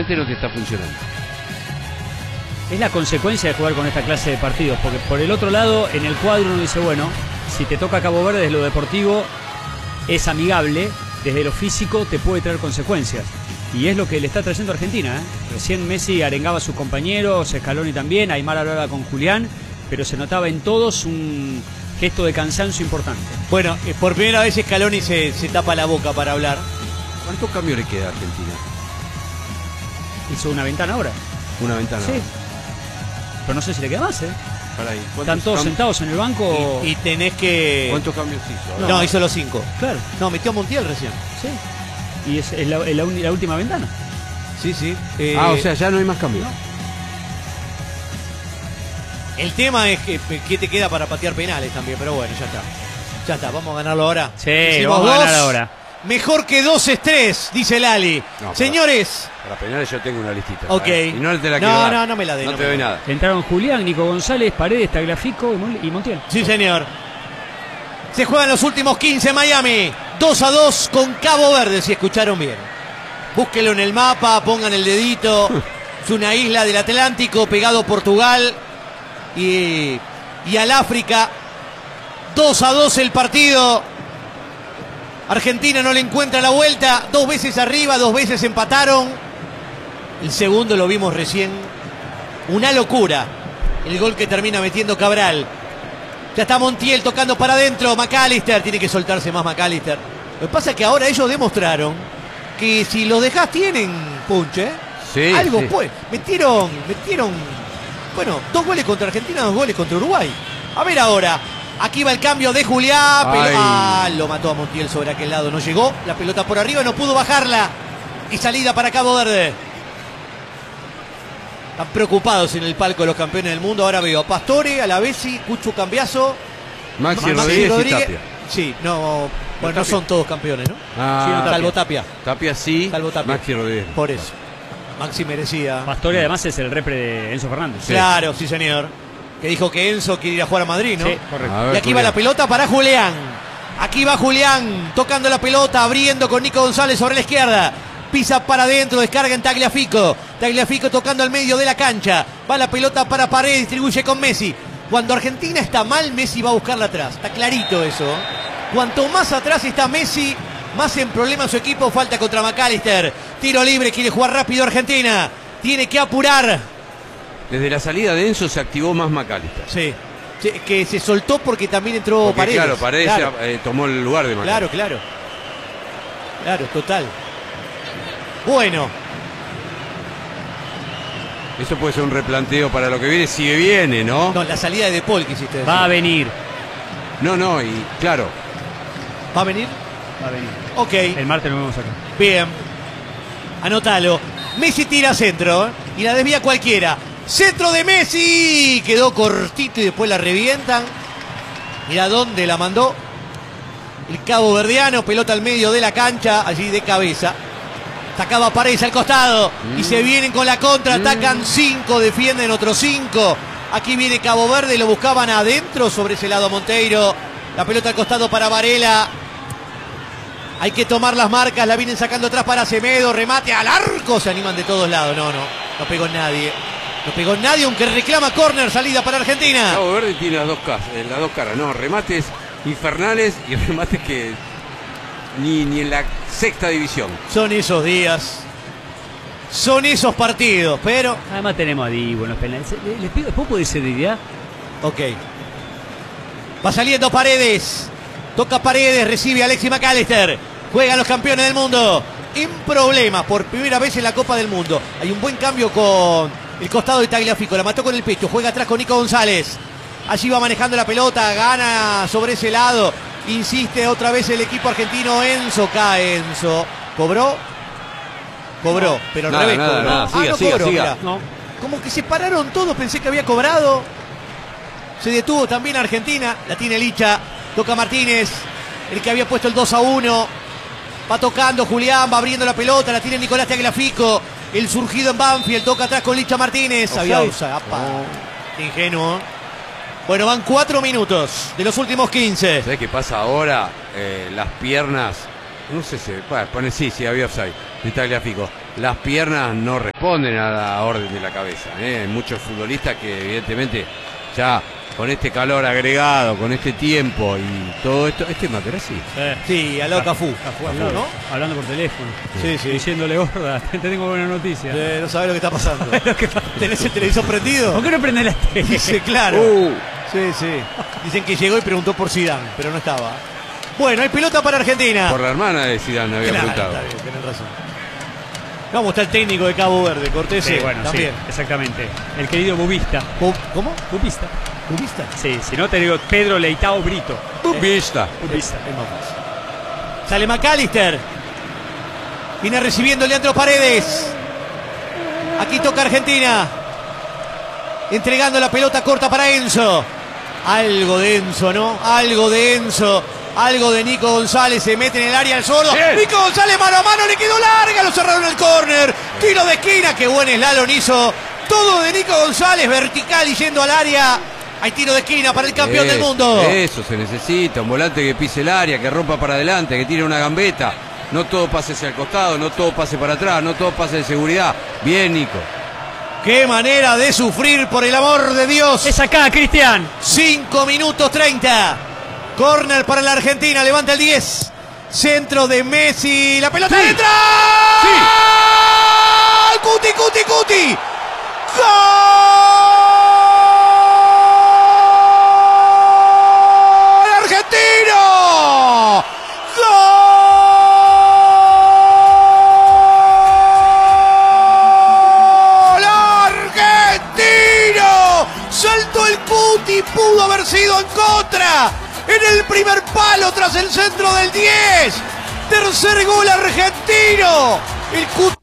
últimamente no te está funcionando. Es la consecuencia de jugar con esta clase de partidos, porque por el otro lado, en el cuadro uno dice, bueno, si te toca Cabo Verde desde lo deportivo es amigable, desde lo físico te puede traer consecuencias. Y es lo que le está trayendo a Argentina, ¿eh? Recién Messi arengaba a sus compañeros, Scaloni también, Aimar hablaba con Julián, pero se notaba en todos un gesto de cansancio importante. Bueno, por primera vez Scaloni se tapa la boca para hablar. ¿Cuántos cambios le queda a Argentina? Hizo una ventana ahora. Una ventana. Sí. Pero no sé si le queda más, ¿eh? Para ahí. Están todos sentados en el banco. Y tenés que... ¿Cuántos cambios hizo? No, hizo los 5. Claro. No, metió a Montiel recién. Sí. Y es la última ventana. Sí, sí. O sea, ya no hay más cambios. No. El tema es que te queda para patear penales también, pero bueno, ya está. Ya está, vamos a ganarlo ahora. Sí, hicimos vamos a ganar 2. ahora. Mejor que 2 es 3, dice Lali. No, señores. Para penales yo tengo una listita. Ok. Y no te la quiero dar. No me la dé. No te doy nada. Entraron Julián, Nico González, Paredes, Tagliafico y Montiel. Sí, señor. Se juegan los últimos 15 Miami. 2-2 con Cabo Verde, si escucharon bien. Búsquelo en el mapa, pongan el dedito. Es una isla del Atlántico, pegado a Portugal y al África. 2-2 el partido. Argentina no le encuentra la vuelta. 2 veces arriba, 2 veces empataron. El segundo lo vimos recién. Una locura. El gol que termina metiendo Cabral. Ya está Montiel tocando para adentro. McAllister. Tiene que soltarse más McAllister. Lo que pasa es que ahora ellos demostraron que si los dejás tienen punch, ¿eh? Sí, algo sí. pues. Metieron. Bueno, 2 goles contra Argentina, 2 goles contra Uruguay. A ver ahora. Aquí va el cambio de Julián. Lo mató a Montiel sobre aquel lado. No llegó. La pelota por arriba. No pudo bajarla. Y salida para Cabo Verde. Están preocupados en el palco los campeones del mundo. Ahora veo a Pastore, a la Bessi, Cucho Cambiaso, Maxi Rodríguez y Tapia. Sí, no, bueno, no son todos campeones, ¿no? Ah, Salvo Tapia. Tapia sí. Salvo Tapia. Maxi Rodríguez. Por eso. Maxi merecía. Pastore además es el repre de Enzo Fernández. Claro, sí, señor. Que dijo que Enzo quiere ir a jugar a Madrid, ¿no? Sí, correcto. A ver, Y aquí va la pelota para Julián. Aquí va Julián, tocando la pelota, abriendo con Nico González sobre la izquierda. Pisa para adentro, descarga en Tagliafico. Tagliafico tocando al medio de la cancha. Va la pelota para Paredes, distribuye con Messi. Cuando Argentina está mal, Messi va a buscarla atrás. Está clarito eso. Cuanto más atrás está Messi, más en problema su equipo. Falta contra McAllister. Tiro libre, quiere jugar rápido Argentina. Tiene que apurar. Desde la salida de Enzo se activó más McAllister. Sí. Que se soltó porque también entró Paredes. Claro, Paredes Claro. tomó el lugar de McAllister. Claro. Claro, total. Bueno. Eso puede ser un replanteo para lo que viene, si viene, ¿no? No, la salida de De Paul quisiste decir. Va a venir. No, y claro. ¿Va a venir? Va a venir. Ok, El martes lo vemos acá. bien. Anótalo. Messi tira centro, ¿eh? Y la desvía cualquiera. Centro de Messi. Quedó cortito y después la revientan. Mirá dónde la mandó. El cabo verdiano, pelota al medio de la cancha, allí de cabeza. Sacaba Paredes al costado y se vienen con la contra, atacan 5, defienden otros 5. Aquí viene Cabo Verde, lo buscaban adentro sobre ese lado Monteiro. La pelota al costado para Varela. Hay que tomar las marcas, la vienen sacando atrás para Semedo, remate al arco, se animan de todos lados. No pegó nadie. No pegó nadie, aunque reclama córner, salida para Argentina. Cabo Verde tiene las dos caras, no, remates infernales y remates que ni en la sexta división. Son esos días, son esos partidos, pero... Además tenemos a Dibu en los penales. Les pido, ¿después puede ser de idea? Ok. Va saliendo Paredes. Toca Paredes, recibe a Alexis McAllister. Juegan los campeones del mundo. En problemas por primera vez en la Copa del Mundo. Hay un buen cambio con el costado de Tagliafico. La mató con el pecho. Juega atrás con Nico González. Allí va manejando la pelota. Gana sobre ese lado. Insiste otra vez el equipo argentino. Enzo, cae Enzo. ¿Cobró? Cobró, pero al revés cobró. Nada. Siga. Cobró, mirá. No. Como que se pararon todos, pensé que había cobrado. Se detuvo también Argentina. La tiene Licha. Toca Martínez. El que había puesto el 2-1. Va tocando Julián. Va abriendo la pelota. La tiene Nicolás Tagliafico. El surgido en Banfield. Toca atrás con Licha Martínez. Había offside. Ingenuo. Bueno, van 4 minutos de los últimos 15. ¿Sabés qué pasa ahora? Las piernas. No sé si. Bueno, pone sí, había offside. De Tagliafico. las piernas no responden a la orden de la cabeza. Hay muchos futbolistas que evidentemente ya con este calor agregado, con este tiempo y todo esto, Materazzi. Sí, al lado Cafú. ¿No? Hablando por teléfono. Sí. Diciéndole, gorda, te tengo buena noticia. No sabes lo que está pasando. ¿Tenés el televisor prendido? ¿Por qué no prende la tele? Dice, claro. Sí. Dicen que llegó y preguntó por Zidane, pero no estaba. Bueno, hay pelota para Argentina. Por la hermana de Zidane había preguntado. Está bien, tenés razón. Vamos, está el técnico de Cabo Verde, Cortés. Sí, bueno, también. sí, exactamente. El querido Bubista. ¿Cómo? Bubista. ¿Bubista? Sí, si no te digo Pedro Leitao Brito. Bubista. Bubista. Es más fácil. Sale McAllister. Viene recibiendo Leandro Paredes. Aquí toca Argentina. Entregando la pelota corta para Enzo. Algo de Enzo, ¿no? Algo de Enzo. Algo de Nico González. Se mete en el área al sordo. Bien. Nico González mano a mano. Le quedó larga. Lo cerraron el córner. Tiro de esquina. Qué buen slalom hizo. Todo de Nico González. Vertical y yendo al área. Hay tiro de esquina para el campeón del mundo. Eso se necesita. Un volante que pise el área, que rompa para adelante, que tire una gambeta. No todo pase hacia el costado, no todo pase para atrás, no todo pase de seguridad. Bien, Nico. Qué manera de sufrir, por el amor de Dios. Es acá, Cristian. 5 minutos 30. Corner para la Argentina. Levanta el 10. Centro de Messi. La pelota entra. Sí. Cuti. ¡Gol! ¡Argentino! ¡Gol! ¡Argentino! Saltó el Cuti. Pudo haber sido en contra. En el primer palo tras el centro del 10. Tercer gol argentino. El Cuti.